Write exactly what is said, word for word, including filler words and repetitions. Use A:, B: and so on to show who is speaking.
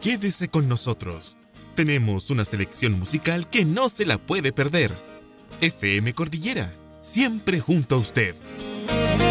A: Quédese con nosotros. Tenemos una selección musical que no se la puede perder. F M Cordillera, siempre junto a usted.